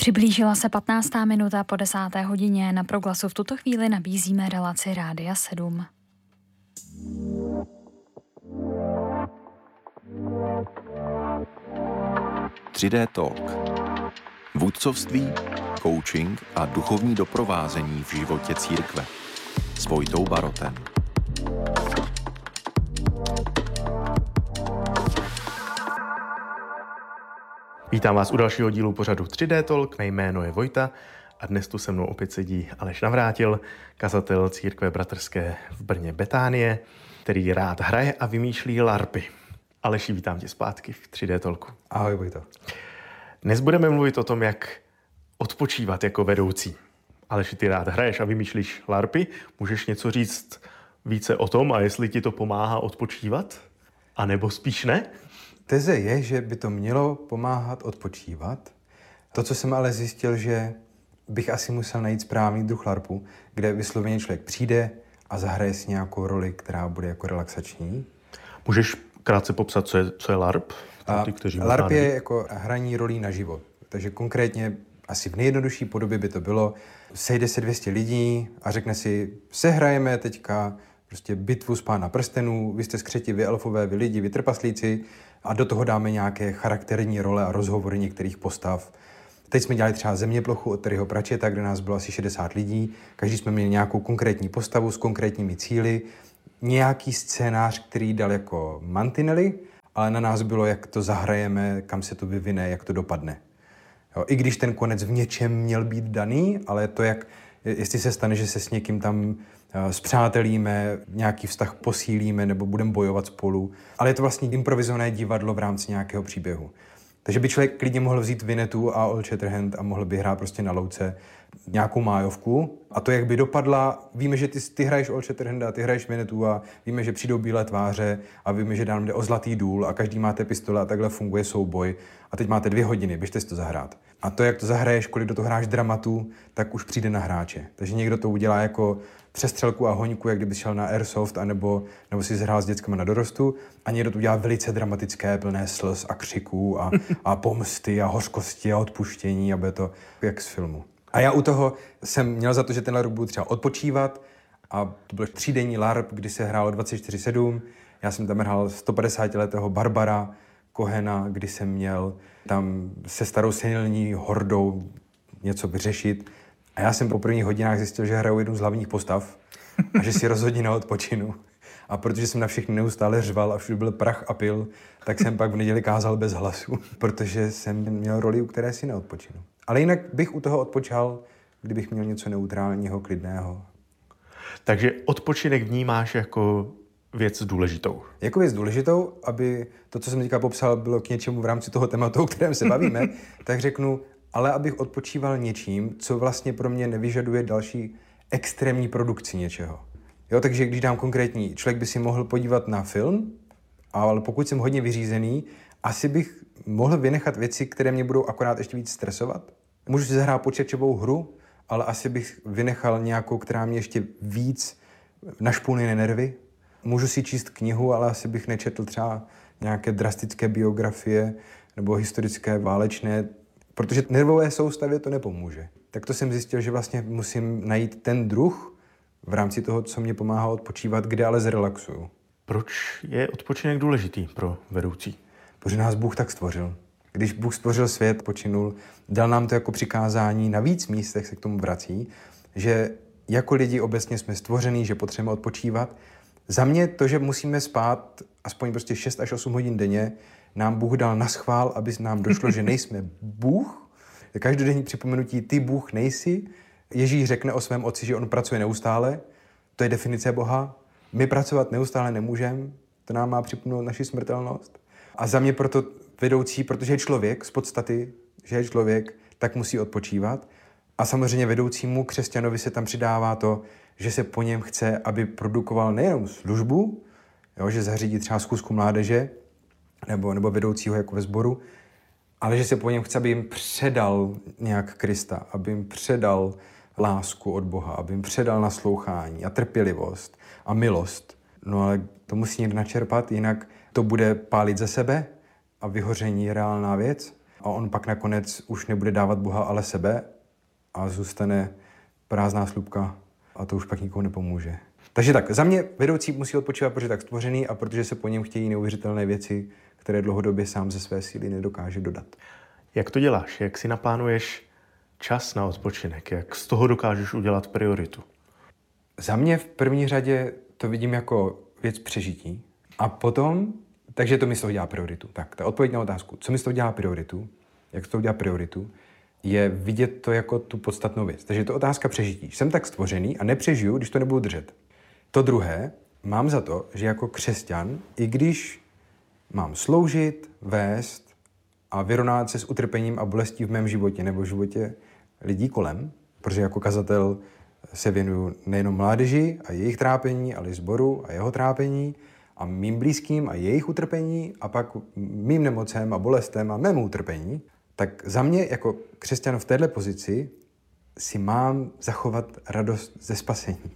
Přiblížila se 15. minuta po 10. hodině. Na Proglasu v tuto chvíli nabízíme relaci Rádia 7. Tři-dé Talk. Vůdcovství, coaching a duchovní doprovázení v životě církve. S Vojtou Barotem. Vítám vás u dalšího dílu pořadu 3D Talk, mé jméno je Vojta a dnes tu se mnou opět sedí Aleš Navrátil, kazatel církve bratrské v Brně Betánie, který rád hraje a vymýšlí larpy. Aleši, vítám tě zpátky v 3D Talku. Ahoj Vojto. Dnes budeme mluvit o tom, jak odpočívat jako vedoucí. Aleši, ty rád hraješ a vymýšlíš larpy, můžeš něco říct více o tom a jestli ti to pomáhá odpočívat? A nebo spíš ne? Teze je, že by to mělo pomáhat odpočívat. To, co jsem ale zjistil, že bych asi musel najít správný druh larpu, kde vysloveně člověk přijde a zahraje si nějakou roli, která bude jako relaxační. Můžeš krátce popsat, co je larp? LARP je jako hraní rolí na život. Takže konkrétně asi v nejjednodušší podobě by to bylo, sejde se 200 lidí a řekne si, sehrajeme teďka prostě bitvu z Pána prstenů, vy jste skřeti, vy elfové, vy lidi, vy trpaslíci a do toho dáme nějaké charakterní role a rozhovory některých postav. Teď jsme dělali třeba Zeměplochu od Terryho Pratchetta, kde nás bylo asi 60 lidí, každý jsme měli nějakou konkrétní postavu s konkrétními cíli, nějaký scénář, který dal jako mantinely, ale na nás bylo, jak to zahrajeme, kam se to vyvine, jak to dopadne. Jo, i když ten konec v něčem měl být daný, ale to, jestli se stane, že se s někým tam spřátelíme, nějaký vztah posílíme nebo budeme bojovat spolu. Ale je to vlastně improvizované divadlo v rámci nějakého příběhu. Takže by člověk klidně mohl vzít Vinetu a Old Shatterhand a mohl by hrát prostě na louce nějakou májovku. A to, jak by dopadla, víme, že ty hraješ Old Shatterhanda a ty hraješ Vinetu a víme, že přijdou bílé tváře a víme, že nám jde o zlatý důl a každý máte pistole a takhle funguje souboj. A teď máte 2 hodiny, běžte si to zahrát. A to, jak to zahraješ, kolik do toho hráš dramatu, tak už přijde na hráče. Takže někdo to udělá jako přestřelku a hoňku, jak kdyby šel na airsoft, nebo si zhrál s dětskama na dorostu. A někdo to udělá velice dramatické, plné slz a křiků a pomsty a hořkosti a odpuštění a bude to jak z filmu. A já u toho jsem měl za to, že ten LARP budu třeba odpočívat a to byl 3denní LARP, kdy se hrálo 24/7. Já jsem tam hrál 150letého Barbara Kohena, kdy jsem měl tam se starou senilní hordou něco vyřešit. A já jsem po prvních hodinách zjistil, že hraju jednu z hlavních postav a že si rozhodně neodpočinu. A protože jsem na všechny neustále řval a všude byl prach a pil, tak jsem pak v neděli kázal bez hlasu, protože jsem měl roli, u které si neodpočinu. Ale jinak bych u toho odpočal, kdybych měl něco neutrálního, klidného. Takže odpočinek vnímáš jako věc důležitou. Jako věc důležitou, aby to, co jsem teďka popsal, bylo k něčemu v rámci toho tématu, o kterém se bavíme, tak řeknu, ale abych odpočíval něčím, co vlastně pro mě nevyžaduje další extrémní produkci něčeho. Jo, takže když dám konkrétní, člověk by si mohl podívat na film, ale pokud jsem hodně vyřízený, asi bych mohl vynechat věci, které mě budou akorát ještě víc stresovat. Můžu si zahrát počítačovou hru, ale asi bych vynechal nějakou, která mě ještě víc našpůlne nervy. Můžu si číst knihu, ale asi bych nečetl třeba nějaké drastické biografie nebo historické válečné, protože nervové soustavě to nepomůže. Tak to jsem zjistil, že vlastně musím najít ten druh v rámci toho, co mě pomáhá odpočívat, kde ale zrelaxuju. Proč je odpočinek důležitý pro vedoucí? Protože nás Bůh tak stvořil. Když Bůh stvořil svět, počinul, dal nám to jako přikázání, na víc místech se k tomu vrací, že jako lidi obecně jsme stvoření, že potřebujeme odpočívat. Za mě to, že musíme spát aspoň prostě 6 až 8 hodin denně, nám Bůh dal naschvál, aby nám došlo, že nejsme Bůh. Každodenní připomenutí, ty Bůh nejsi. Ježíš řekne o svém otci, že on pracuje neustále. To je definice Boha. My pracovat neustále nemůžeme. To nám má připomenout naši smrtelnost. A za mě proto vedoucí, protože je člověk z podstaty, že je člověk, tak musí odpočívat. A samozřejmě vedoucímu křesťanovi se tam přidává to, že se po něm chce, aby produkoval nejenom službu, jo, že zařídí třeba schůzku mládeže nebo vedoucího jako ve sboru, ale že se po něm chce, aby jim předal nějak Krista, aby jim předal lásku od Boha, aby jim předal naslouchání a trpělivost a milost. No ale to musí někdo načerpat, jinak to bude pálit ze sebe a vyhoření je reálná věc. a on pak nakonec už nebude dávat Boha, ale sebe a zůstane prázdná slupka a to už pak nikomu nepomůže. Takže tak, za mě vedoucí musí odpočívat, protože je tak stvořený a protože se po něm chtějí neuvěřitelné věci, které dlouhodobě sám ze své síly nedokáže dodat. Jak to děláš? Jak si naplánuješ čas na odpočinek? Jak z toho dokážeš udělat prioritu? Za mě v první řadě to vidím jako věc přežití a potom, takže to mi z toho dělá prioritu. Tak, ta odpověď na otázku, co mi z toho dělá prioritu, jak z toho dělá prioritu, je vidět to jako tu podstatnou věc. Takže je to otázka přežití. Jsem tak stvořený a nepřežiju, když to nebudu držet. To druhé, mám za to, že jako křesťan, i když mám sloužit, vést a vyrovnávat se s utrpením a bolestí v mém životě nebo v životě lidí kolem, protože jako kazatel se věnuju nejenom mládeži a jejich trápení, ale i sboru a jeho trápení a mým blízkým a jejich utrpení a pak mým nemocem a bolestem a mému utrpení, tak za mě jako křesťan v této pozici si mám zachovat radost ze spasení.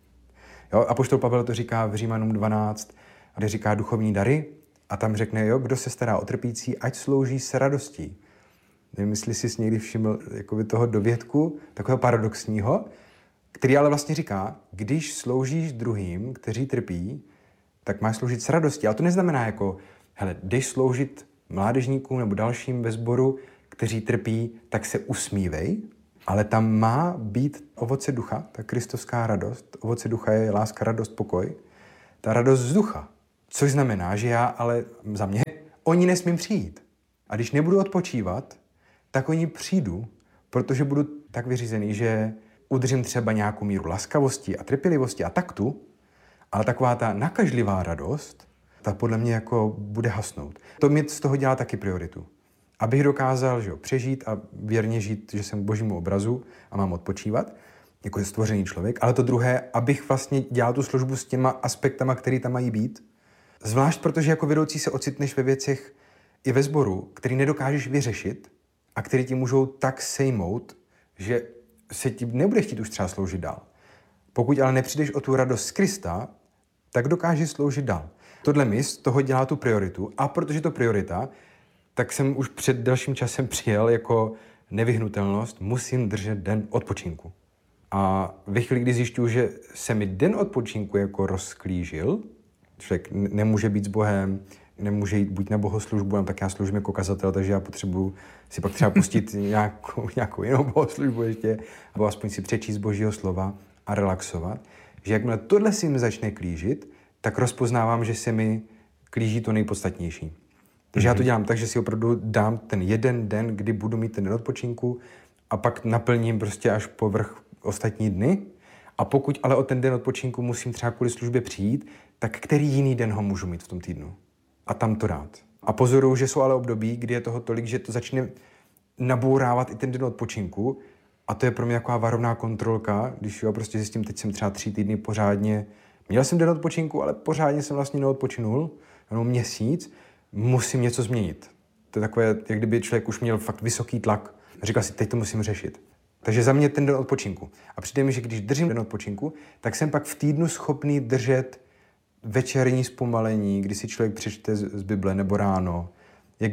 Jo, apoštol Pavel to říká v Římanům 12, kde říká duchovní dary a tam řekne, jo, kdo se stará o trpící, ať slouží s radostí. Nevím, jestli jsi někdy všiml jakoby toho dovědku, takového paradoxního, který ale vlastně říká, když sloužíš druhým, kteří trpí, tak máš sloužit s radostí. Ale to neznamená jako, hele, jdeš sloužit mládežníkům nebo dalším ve sboru, kteří trpí, tak se usmívej, ale tam má být ovoce ducha, ta kristovská radost. Ovoce ducha je láska, radost, pokoj. Ta radost z ducha. Což znamená, že já ale za mě, oni nesmím přijít. A když nebudu odpočívat, tak oni přijdu, protože budu tak vyřízený, že udržím třeba nějakou míru laskavosti a trpělivosti a taktu, ale taková ta nakažlivá radost, ta podle mě jako bude hasnout. To mě z toho dělá taky prioritu. Abych dokázal, že jo, přežít a věrně žít, že jsem k božímu obrazu a mám odpočívat, jako stvořený člověk, ale to druhé, abych vlastně dělal tu službu s těma aspektama, které tam mají být. Zvlášť protože jako vedoucí se ocitneš ve věcech i ve sboru, který nedokážeš vyřešit a který ti můžou tak sejmout, že se ti nebude chtít už třeba sloužit dál. Pokud ale nepřijdeš o tu radost z Krista, tak dokážeš sloužit dál. Tohle mi z toho dělá tu prioritu a protože to priorita, tak jsem už před dalším časem přijel jako nevyhnutelnost, musím držet den odpočinku. A ve chvíli, kdy zjišťuju, že se mi den odpočinku jako rozklížil, člověk nemůže být s Bohem, nemůže jít buď na bohoslužbu, tak já sloužím jako kazatel, takže já potřebuji si pak třeba pustit nějakou jinou bohoslužbu ještě, nebo aspoň si přečíst Božího slova a relaxovat, že jakmile tohle si mi začne klížit, tak rozpoznávám, že se mi klíží to nejpodstatnější. Takže já to dělám tak, že si opravdu dám ten jeden den, kdy budu mít ten den odpočinku a pak naplním prostě až povrch ostatní dny. A pokud ale o ten den odpočinku musím třeba kvůli službě přijít, tak který jiný den ho můžu mít v tom týdnu? A tam to dát. A pozoruju, že jsou ale období, kdy je toho tolik, že to začne nabourávat i ten den odpočinku. A to je pro mě taková varovná kontrolka, když jo, prostě zjistím, teď jsem třeba 3 týdny pořádně, měl jsem den odpočinku, ale pořádně jsem vlastně neodpočinul, jenom měsíc, musím něco změnit. To je takové, jak kdyby člověk už měl fakt vysoký tlak a říkal si, teď to musím řešit. Takže za mě ten den odpočinku. A přijde mi, že když držím den odpočinku, tak jsem pak v týdnu schopný držet večerní zpomalení, kdy si člověk přečte z Bible nebo ráno. Jak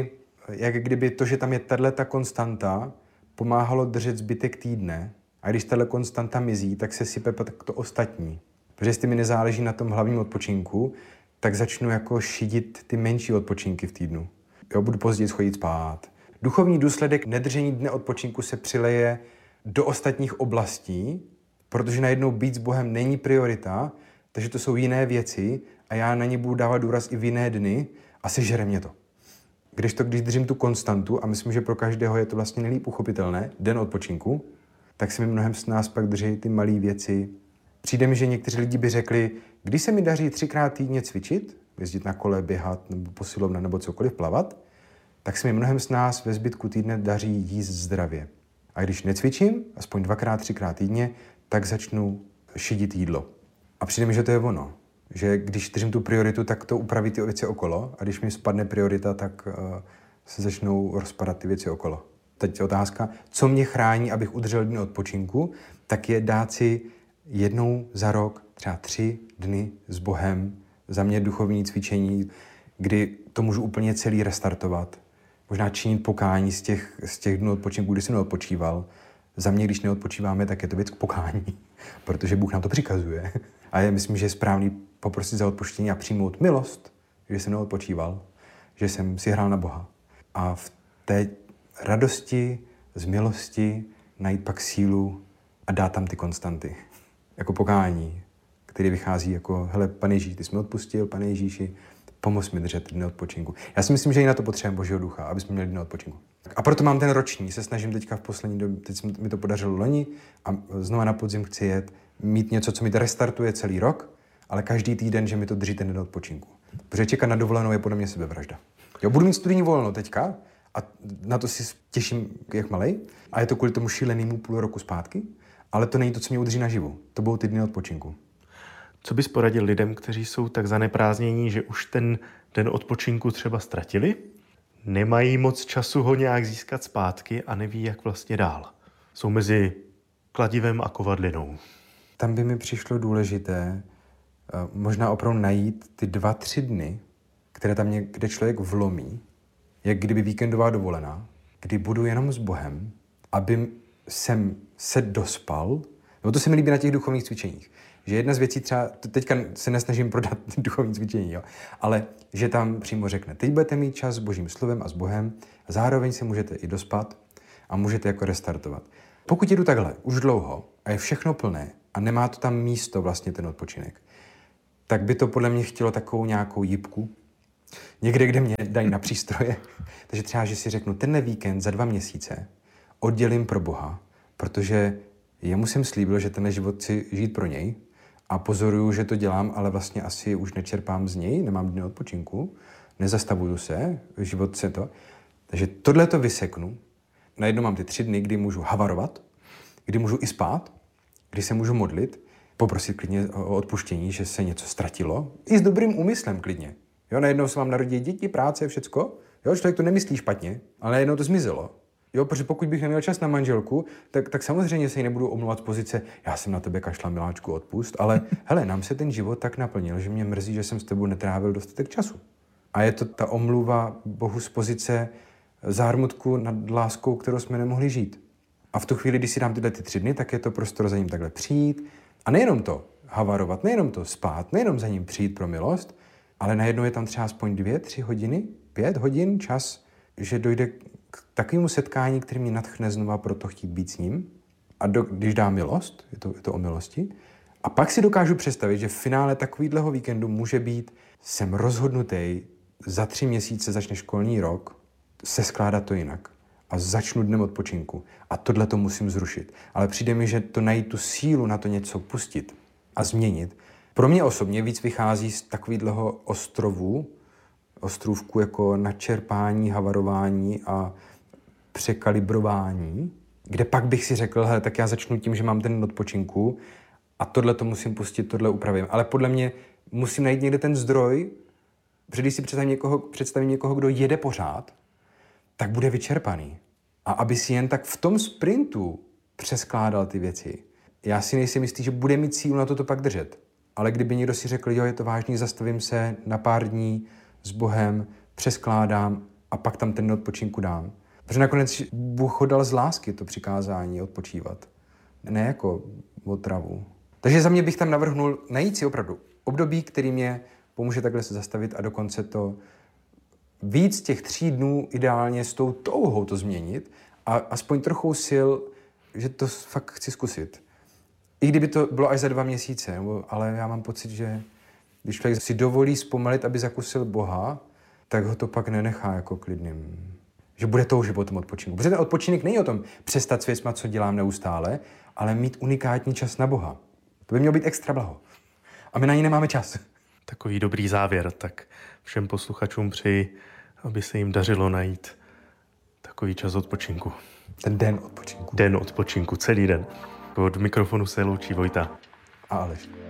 kdyby to, že tam je tato konstanta, pomáhalo držet zbytek týdne. A když tato konstanta mizí, tak se sype pak to ostatní. Protože jestli mi nezáleží na tom hlavním odpočinku, tak začnu jako šidit ty menší odpočinky v týdnu. Jo, budu později chodit spát. Duchovní důsledek nedržení dne odpočinku se přileje do ostatních oblastí, protože najednou být s Bohem není priorita, takže to jsou jiné věci a já na ně budu dávat důraz i v jiné dny a sežere mě to. Když držím tu konstantu, a myslím, že pro každého je to vlastně nejlíp uchopitelné, den odpočinku, tak se mi mnohem z nás pak drží ty malé věci. Přijde mi, že někteří lidi by řekli, když se mi daří 3krát týdně cvičit, jezdit na kole, běhat nebo posilovna nebo cokoliv plavat, tak se mi mnohem z nás ve zbytku týdne daří jíst zdravě. A když necvičím, aspoň 2krát, 3krát týdně, tak začnu šidit jídlo. A přijde mi, že to je ono. Že když držím tu prioritu, tak to upraví ty věci okolo. A když mi spadne priorita, tak se začnou rozpadat ty věci okolo. Teď je otázka, co mě chrání, abych udržel dny odpočinku, tak je dát si jednou za rok třeba 3 dny s Bohem, za mě duchovní cvičení, kdy to můžu úplně celý restartovat. možná činit pokání z těch dnů odpočinku, kdy jsem neodpočíval. Za mě, když neodpočíváme, tak je to věc k pokání, protože Bůh nám to přikazuje. A já myslím, že je správný poprosit za odpuštění a přijmout milost, že jsem neodpočíval, že jsem si hrál na Boha. A v té radosti, z milosti najít pak sílu a dát tam ty konstanty. Jako pokání, který vychází jako, hele, Pane Ježíši, ty jsi mi odpustil, Pane Ježíši, pomoz mi držet dny odpočinku. Já si myslím, že i na to potřebujeme Božího ducha, aby jsme měli dny odpočinku. A proto mám ten roční, se snažím teďka v poslední době, teď mi to podařilo loni a znova na podzim chci jet, mít něco, co mi to restartuje celý rok, ale každý týden, že mi to drží ten den odpočinku. Protože čekat na dovolenou je podle mě sebevražda. Jo, budu mít studijní volno teďka a na to si těším jak malej a je to kvůli tomu šílenému půl roku zpátky, ale to není to, co mě udrží naživu. To budou ty dny odpočinku. Co bys poradil lidem, kteří jsou tak zaneprázdnění, že už ten den odpočinku třeba ztratili? Nemají moc času ho nějak získat zpátky a neví, jak vlastně dál. Jsou mezi kladivem a kovadlinou. Tam by mi přišlo důležité možná opravdu najít ty 2-3 dny, které tam kde člověk vlomí, jak kdyby víkendová dovolená, kdy budu jenom s Bohem, aby jsem se dospal. No to se mi líbí na těch duchovních cvičeních. Že jedna z věcí třeba, teďka se nesnažím prodat duchovní cvičení, jo, ale že tam přímo řekne, teď budete mít čas s Božím slovem a s Bohem, a zároveň se můžete i dospat a můžete jako restartovat. Pokud jdu takhle už dlouho a je všechno plné a nemá to tam místo vlastně ten odpočinek, tak by to podle mě chtělo takovou nějakou jipku, někde, kde mě dají na přístroje. Takže třeba, že si řeknu, tenhle víkend za 2 měsíce oddělím pro Boha, protože jemu jsem slíbil, že tenhle život chci žít pro něj a pozoruju, že to dělám, ale vlastně asi už nečerpám z něj, nemám dny odpočinku, nezastavuju se, život se to. Takže tohle to vyseknu. Najednou mám ty 3 dny, kdy můžu havarovat, kdy můžu i spát, kdy se můžu modlit, poprosit klidně o odpuštění, že se něco ztratilo, i s dobrým úmyslem klidně. Jo, najednou se vám narodí děti, práce, všecko. Jo, člověk to nemyslí špatně, ale najednou to zmizelo. Jo, protože pokud bych neměl čas na manželku, tak samozřejmě se jí nebudu omlouvat z pozice, já jsem na tebe kašla, miláčku, odpust, ale hele, nám se ten život tak naplnil, že mě mrzí, že jsem s tebou netrávil dostatek času. A je to ta omluva Bohu z pozice zármutku nad láskou, kterou jsme nemohli žít. A v tu chvíli, když si dám tyhle 3 dny, tak je to prostor za ním takhle přijít. A nejenom to havarovat, nejenom to spát, nejenom za ním přijít pro milost, ale najednou je tam třeba aspoň 2-3 hodiny, 5 hodin čas, že dojde k takovému setkání, který mě nadchne znova proto chtít být s ním. A když dá milost, je to o milosti, a pak si dokážu představit, že v finále takovýhleho víkendu může být, jsem rozhodnutý, za 3 měsíce začne školní rok, se skládat to jinak. A začnu dnem odpočinku. A tohle to musím zrušit. Ale přijde mi, že to najít tu sílu na to něco pustit a změnit. Pro mě osobně víc vychází z takovýhleho ostrůvku jako načerpání, havarování a překalibrování, kde pak bych si řekl, hele, tak já začnu tím, že mám ten odpočinku a tohle to musím pustit, tohle upravím. Ale podle mě musím najít někde ten zdroj, protože když si představím někoho, kdo jede pořád, tak bude vyčerpaný. A aby si jen tak v tom sprintu přeskládal ty věci, já si nejsem jistý, že bude mít sílu na to pak držet. Ale kdyby někdo si řekl, jo, je to vážný, zastavím se na pár dní s Bohem, přeskládám a pak tam ten odpočinku dám. Protože nakonec Bůh ho dal z lásky to přikázání odpočívat. Ne jako otravu. Takže za mě bych tam navrhnul najít si opravdu období, který mě pomůže takhle se zastavit a dokonce to víc těch 3 dnů ideálně s tou touhou to změnit a aspoň trochu sil, že to fakt chci zkusit. I kdyby to bylo až za 2 měsíce, ale já mám pocit, že když člověk si dovolí zpomalit, aby zakusil Boha, tak ho to pak nenechá jako klidným. Že bude toužit po tom odpočinku. Protože ten odpočinek není o tom přestat s věcma, co dělám neustále, ale mít unikátní čas na Boha. To by mělo být extra blaho. A my na ní nemáme čas. Takový dobrý závěr, tak všem posluchačům přeji, aby se jim dařilo najít takový čas odpočinku. Ten den odpočinku. Den odpočinku, celý den. Od mikrofonu se loučí Vojta a Aleš.